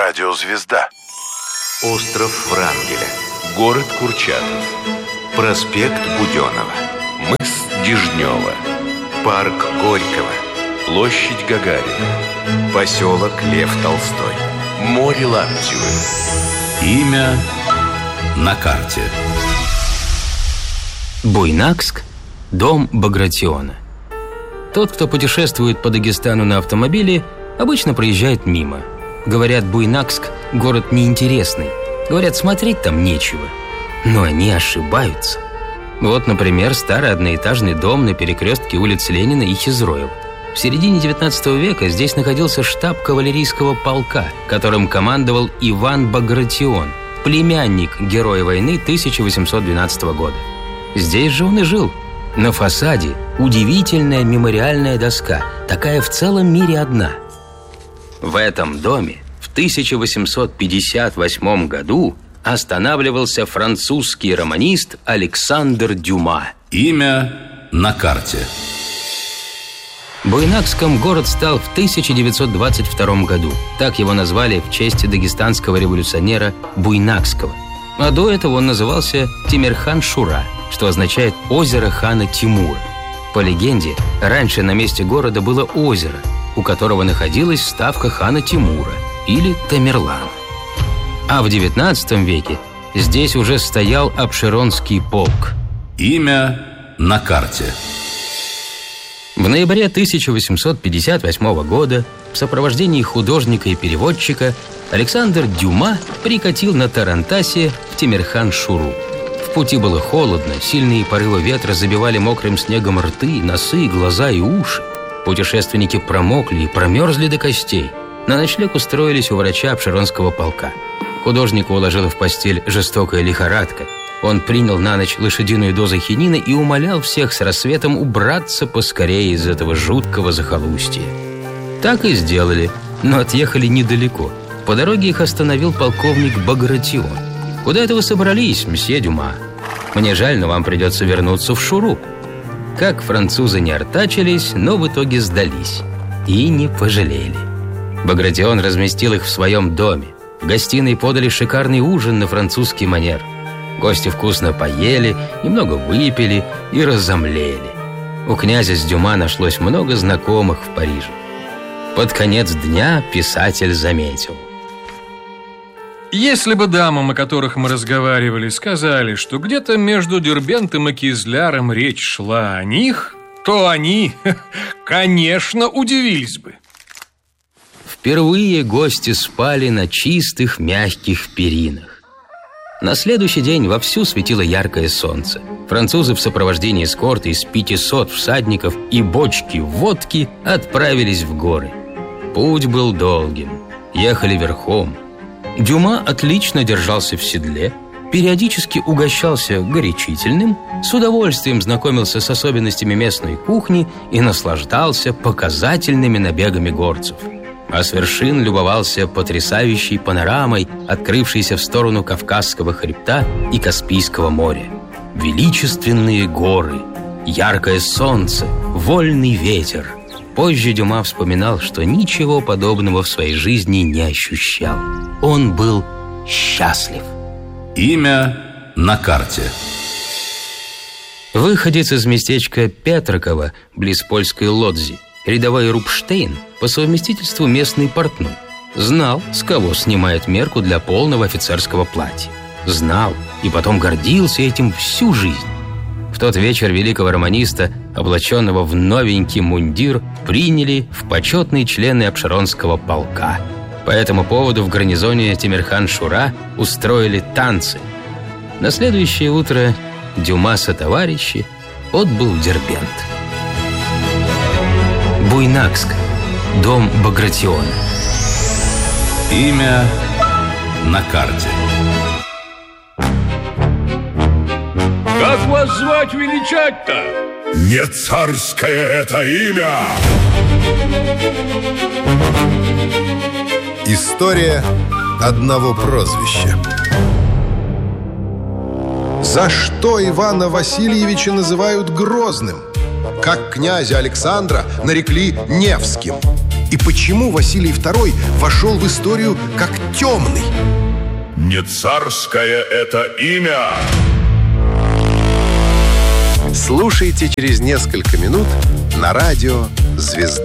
Радиозвезда. Остров Врангеля. Город Курчатов. Проспект Буденова. Мыс Дежнева. Парк Горького. Площадь Гагарина. Поселок Лев Толстой. Море Лаптевы. Имя на карте. Буйнакск, дом Багратиона. Тот, кто путешествует по Дагестану на автомобиле, обычно проезжает мимо. Говорят, Буйнакск – город неинтересный. Говорят, смотреть там нечего. Но они ошибаются. Вот, например, старый одноэтажный дом на перекрестке улиц Ленина и Хизроева. В середине 19 века здесь находился штаб кавалерийского полка, которым командовал Иван Багратион, племянник героя войны 1812 года. Здесь же он и жил. На фасаде удивительная мемориальная доска, такая в целом мире одна. В этом доме в 1858 году останавливался французский романист Александр Дюма. Имя на карте. Буйнакском город стал в 1922 году. Так его назвали в честь дагестанского революционера Буйнакского. А до этого он назывался Темирхан-Шура, что означает «озеро хана Тимура». По легенде, раньше на месте города было озеро, у которого находилась ставка хана Тимура или Тамерлана. А в 19 веке здесь уже стоял Апшеронский полк. Имя на карте. В ноябре 1858 года в сопровождении художника и переводчика Александр Дюма прикатил на тарантасе в Темирхан-Шуру. В пути было холодно, сильные порывы ветра забивали мокрым снегом рты, носы, глаза и уши. Путешественники промокли и промерзли до костей. На ночлег устроились у врача Апшеронского полка. Художника уложила в постель жестокая лихорадка. Он принял на ночь лошадиную дозу хинина и умолял всех с рассветом убраться поскорее из этого жуткого захолустья. Так и сделали, но отъехали недалеко. По дороге их остановил полковник Багратион. «Куда это вы собрались, мсье Дюма? Мне жаль, но вам придется вернуться в Шуру». Как французы не артачились, но в итоге сдались. И не пожалели. Багратион разместил их в своем доме. В гостиной подали шикарный ужин на французский манер. Гости вкусно поели, немного выпили и разомлели. У князя с Дюма нашлось много знакомых в Париже. Под конец дня писатель заметил: если бы дамам, о которых мы разговаривали, сказали, что где-то между Дербентом и Кизляром речь шла о них, то они, конечно, удивились бы. Впервые гости спали на чистых, мягких перинах. На следующий день вовсю светило яркое солнце. Французы в сопровождении эскорта из 500 всадников и бочки водки отправились в горы. Путь был долгим. Ехали верхом. Дюма отлично держался в седле, периодически угощался горячительным, с удовольствием знакомился с особенностями местной кухни и наслаждался показательными набегами горцев. А с вершин любовался потрясающей панорамой, открывшейся в сторону Кавказского хребта и Каспийского моря. Величественные горы, яркое солнце, вольный ветер. Позже Дюма вспоминал, что ничего подобного в своей жизни не ощущал. Он был счастлив. Имя на карте. Выходец из местечка Петраково, близ польской Лодзи, рядовой Рупштейн, по совместительству местный портной, знал, с кого снимает мерку для полного офицерского платья. Знал и потом гордился этим всю жизнь. В тот вечер великого романиста, облаченного в новенький мундир, приняли в почетные члены Апшеронского полка. По этому поводу в гарнизоне Темирхан-Шура устроили танцы. На следующее утро Дюма сотоварищи отбыл в Дербент. Буйнакск, дом Багратиона. Имя на карте. Как вас звать, величать-то? Не царское это имя! История одного прозвища. За что Ивана Васильевича называют Грозным? Как князя Александра нарекли Невским? И почему Василий II вошел в историю как темный? Не царское это имя. Слушайте через несколько минут на радио «Звезда».